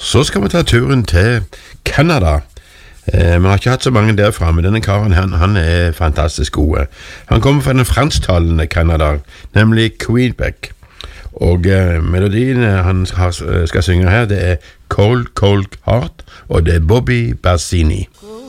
Så skal vi ta turen til Canada. Vi har ikke hatt så mange derfra, men denne karen han er fantastisk god. Han kommer fra den fransktalende Canada, nemlig Quebec. Og melodien han skal synge her, det er Cold Cold Heart, og det er Bobby Bassini.